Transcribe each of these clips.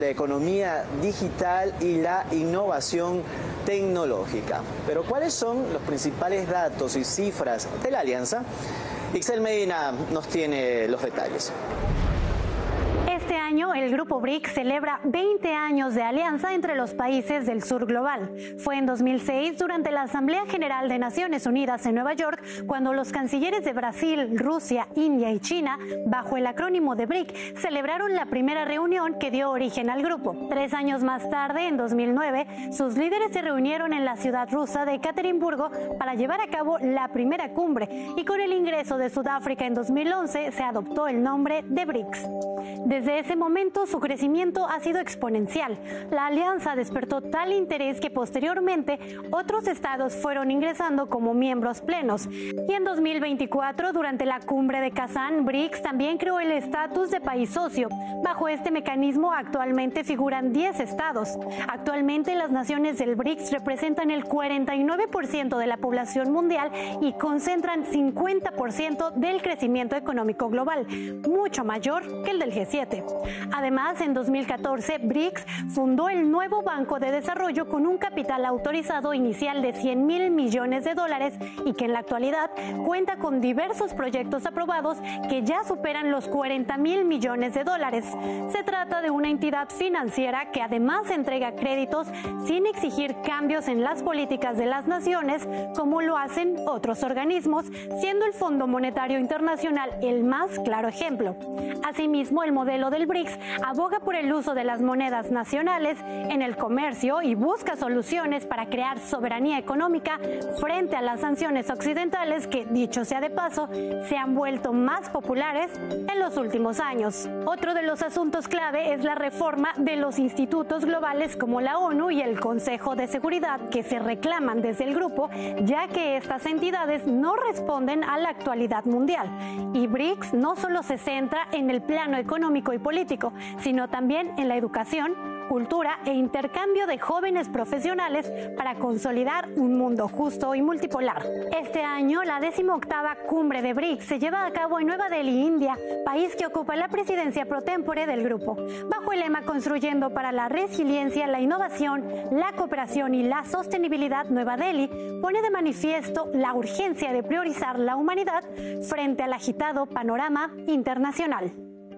la economía digital y la innovación tecnológica. Pero ¿cuáles son los principales datos y cifras de la alianza? Ixel Medina nos tiene los detalles. Este año, el Grupo BRICS celebra 20 años de alianza entre los países del sur global. Fue en 2006, durante la Asamblea General de Naciones Unidas en Nueva York, cuando los cancilleres de Brasil, Rusia, India y China, bajo el acrónimo de BRIC, celebraron la primera reunión que dio origen al grupo. 3 años más tarde, en 2009, sus líderes se reunieron en la ciudad rusa de Ekaterimburgo para llevar a cabo la primera cumbre, y con el ingreso de Sudáfrica en 2011 se adoptó el nombre de BRICS. Desde ese momento, su crecimiento ha sido exponencial. La alianza despertó tal interés que posteriormente otros estados fueron ingresando como miembros plenos. Y en 2024, durante la cumbre de Kazán, BRICS también creó el estatus de país socio. Bajo este mecanismo actualmente figuran 10 estados. Actualmente las naciones del BRICS representan el 49% de la población mundial y concentran 50% del crecimiento económico global, mucho mayor que el del G7. Además, en 2014, BRICS fundó el nuevo Banco de Desarrollo con un capital autorizado inicial de $100.000 millones y que en la actualidad cuenta con diversos proyectos aprobados que ya superan los $40.000 millones. Se trata de una entidad financiera que además entrega créditos sin exigir cambios en las políticas de las naciones, como lo hacen otros organismos, siendo el Fondo Monetario Internacional el más claro ejemplo. Asimismo, el modelo del BRICS aboga por el uso de las monedas nacionales en el comercio y busca soluciones para crear soberanía económica frente a las sanciones occidentales que, dicho sea de paso, se han vuelto más populares en los últimos años. Otro de los asuntos clave es la reforma de los institutos globales como la ONU y el Consejo de Seguridad, que se reclaman desde el grupo, ya que estas entidades no responden a la actualidad mundial. Y BRICS no solo se centra en el plano económico y político, sino también en la educación, cultura e intercambio de jóvenes profesionales para consolidar un mundo justo y multipolar. Este año, la 18ª cumbre de BRICS se lleva a cabo en Nueva Delhi, India, país que ocupa la presidencia pro tempore del grupo. Bajo el lema Construyendo para la Resiliencia, la Innovación, la Cooperación y la Sostenibilidad, Nueva Delhi pone de manifiesto la urgencia de priorizar la humanidad frente al agitado panorama internacional.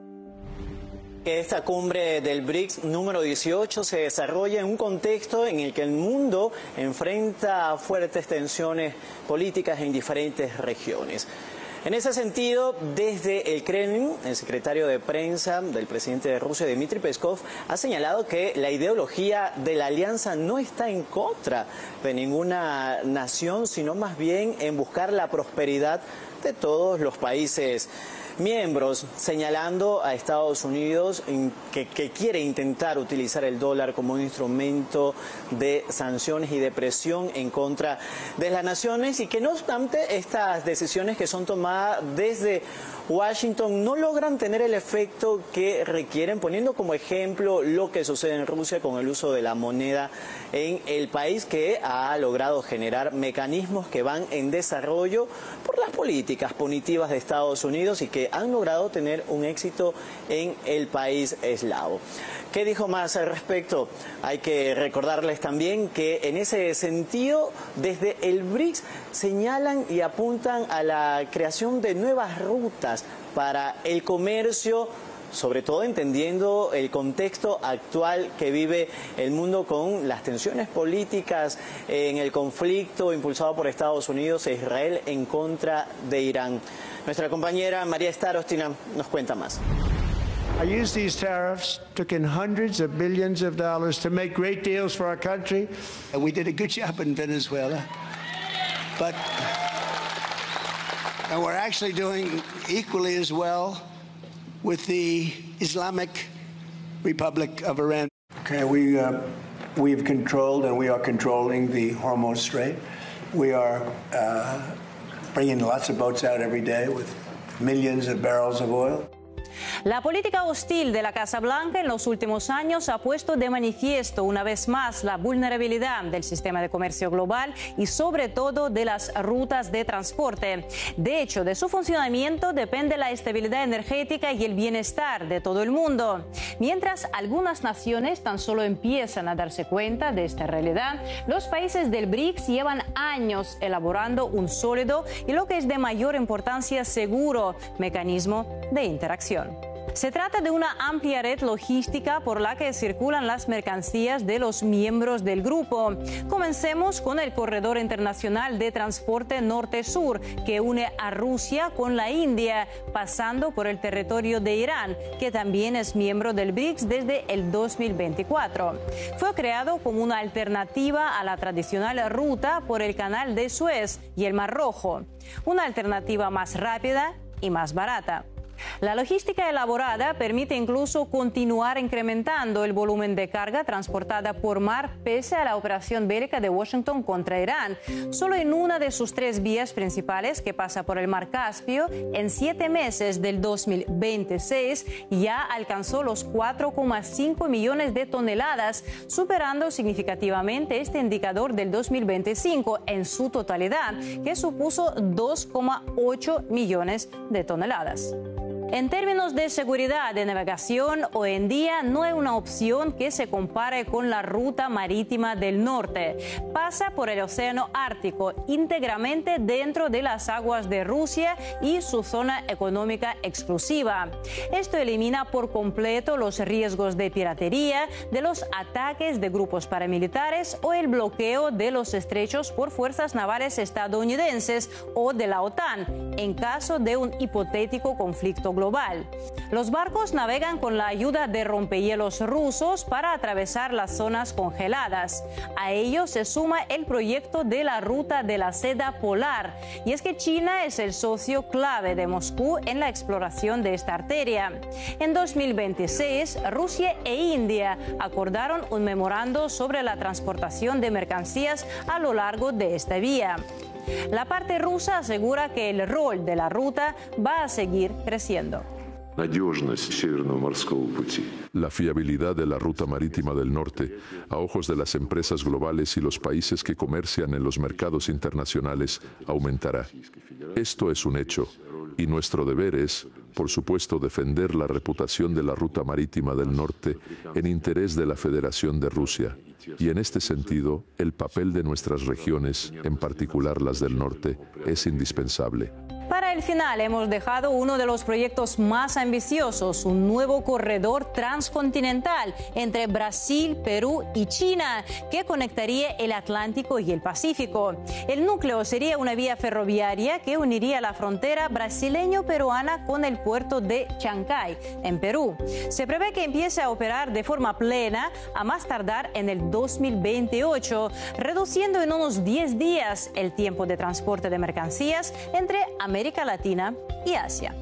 Esta cumbre del BRICS número 18 se desarrolla en un contexto en el que el mundo enfrenta fuertes tensiones políticas en diferentes regiones. En ese sentido, desde el Kremlin, el secretario de prensa del presidente de Rusia, Dmitry Peskov, ha señalado que la ideología de la alianza no está en contra de ninguna nación, sino más bien en buscar la prosperidad de todos los países miembros, señalando a Estados Unidos que quiere intentar utilizar el dólar como un instrumento de sanciones y de presión en contra de las naciones, y que no obstante estas decisiones que son tomadas desde Washington no logran tener el efecto que requieren, poniendo como ejemplo lo que sucede en Rusia con el uso de la moneda en el país, que ha logrado generar mecanismos que van en desarrollo por las políticas punitivas de Estados Unidos y que han logrado tener un éxito en el país eslavo. ¿Qué dijo más al respecto? Hay que recordarles también que en ese sentido, desde el BRICS señalan y apuntan a la creación de nuevas rutas para el comercio, sobre todo entendiendo el contexto actual que vive el mundo con las tensiones políticas en el conflicto impulsado por Estados Unidos e Israel en contra de Irán. Nuestra compañera María Starostina nos cuenta más. I used these tariffs, took in hundreds of billions of dollars to make great deals for our country. And we did a good job in Venezuela. And we're actually doing equally as well with the Islamic Republic of Iran. Okay, we've controlled and we are controlling the Hormuz Strait. We are bringing lots of boats out every day with millions of barrels of oil. La política hostil de la Casa Blanca en los últimos años ha puesto de manifiesto una vez más la vulnerabilidad del sistema de comercio global y sobre todo de las rutas de transporte. De hecho, de su funcionamiento depende la estabilidad energética y el bienestar de todo el mundo. Mientras algunas naciones tan solo empiezan a darse cuenta de esta realidad, los países del BRICS llevan años elaborando un sólido y, lo que es de mayor importancia, seguro mecanismo de interacción. Se trata de una amplia red logística por la que circulan las mercancías de los miembros del grupo. Comencemos con el Corredor Internacional de Transporte Norte-Sur, que une a Rusia con la India, pasando por el territorio de Irán, que también es miembro del BRICS desde el 2024. Fue creado como una alternativa a la tradicional ruta por el Canal de Suez y el Mar Rojo, una alternativa más rápida y más barata. La logística elaborada permite incluso continuar incrementando el volumen de carga transportada por mar pese a la operación bélica de Washington contra Irán. Solo en una de sus 3 vías principales, que pasa por el Mar Caspio, en 7 meses del 2026 ya alcanzó los 4,5 millones de toneladas, superando significativamente este indicador del 2025 en su totalidad, que supuso 2,8 millones de toneladas. En términos de seguridad de navegación, hoy en día no hay una opción que se compare con la ruta marítima del norte. Pasa por el Océano Ártico, íntegramente dentro de las aguas de Rusia y su zona económica exclusiva. Esto elimina por completo los riesgos de piratería, de los ataques de grupos paramilitares o el bloqueo de los estrechos por fuerzas navales estadounidenses o de la OTAN, en caso de un hipotético conflicto global. Los barcos navegan con la ayuda de rompehielos rusos para atravesar las zonas congeladas. A ello se suma el proyecto de la Ruta de la Seda Polar. Y es que China es el socio clave de Moscú en la exploración de esta arteria. En 2026, Rusia e India acordaron un memorando sobre la transportación de mercancías a lo largo de esta vía. La parte rusa asegura que el rol de la ruta va a seguir creciendo. La fiabilidad de la ruta marítima del norte, a ojos de las empresas globales y los países que comercian en los mercados internacionales, aumentará. Esto es un hecho, y nuestro deber es, por supuesto, defender la reputación de la ruta marítima del norte en interés de la Federación de Rusia. Y en este sentido, el papel de nuestras regiones, en particular las del norte, es indispensable. Para el final hemos dejado uno de los proyectos más ambiciosos, un nuevo corredor transcontinental entre Brasil, Perú y China, que conectaría el Atlántico y el Pacífico. El núcleo sería una vía ferroviaria que uniría la frontera brasileño-peruana con el puerto de Chancay, en Perú. Se prevé que empiece a operar de forma plena a más tardar en el 2028, reduciendo en unos 10 días el tiempo de transporte de mercancías entre América Latina y Asia.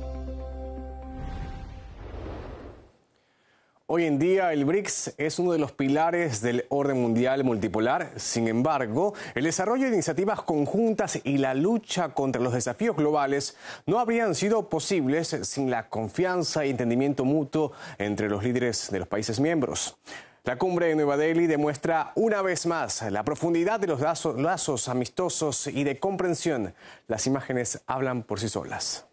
Hoy en día el BRICS es uno de los pilares del orden mundial multipolar. Sin embargo, el desarrollo de iniciativas conjuntas y la lucha contra los desafíos globales no habrían sido posibles sin la confianza y entendimiento mutuo entre los líderes de los países miembros. La cumbre de Nueva Delhi demuestra una vez más la profundidad de los lazos amistosos y de comprensión. Las imágenes hablan por sí solas.